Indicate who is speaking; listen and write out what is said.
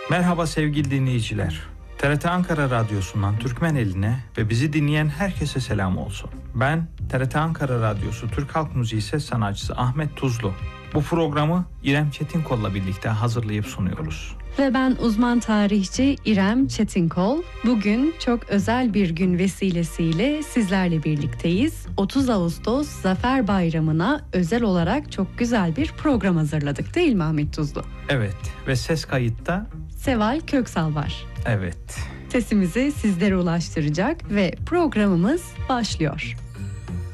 Speaker 1: Merhaba sevgili dinleyiciler. TRT Ankara Radyosu'ndan Türkmen eline ve bizi dinleyen herkese selam olsun. Ben TRT Ankara Radyosu Türk Halk Müziği ses sanatçısı Ahmet Tuzlu. Bu programı İrem Çetinkol'la birlikte hazırlayıp sunuyoruz.
Speaker 2: Ve ben uzman tarihçi İrem Çetinkol. Bugün çok özel bir gün vesilesiyle sizlerle birlikteyiz. 30 Ağustos Zafer Bayramı'na özel olarak çok güzel bir program hazırladık, değil mi Ahmet Tuzlu?
Speaker 1: Evet, ve ses kayıtta
Speaker 2: Seval Köksal var.
Speaker 1: Evet.
Speaker 2: Sesimizi sizlere ulaştıracak ve programımız başlıyor.